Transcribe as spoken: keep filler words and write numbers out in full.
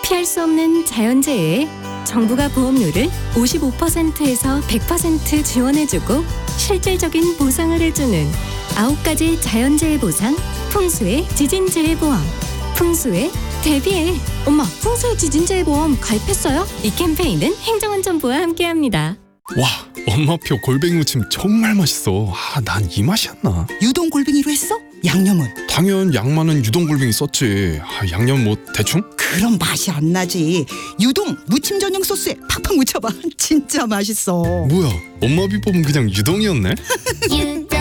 피할 수 없는 자연재해에 정부가 보험료를 오십오 퍼센트에서 백 퍼센트 지원해주고 실질적인 보상을 해주는 아홉 가지 자연재해 보상 풍수의 지진재해 보험. 풍수에 대비해. 엄마, 풍수의 지진재해 보험 가입했어요? 이 캠페인은 행정안전부와 함께합니다. 와, 엄마표 골뱅이 무침 정말 맛있어. 아, 난 이 맛이 안 나. 유동 골뱅이로 했어? 양념은? 당연 양만은 유동 골뱅이 썼지. 아, 양념 뭐 대충? 그럼 맛이 안 나지. 유동 무침 전용 소스에 팍팍 묻혀봐. 진짜 맛있어. 뭐야, 엄마 비법은 그냥 유동이었네?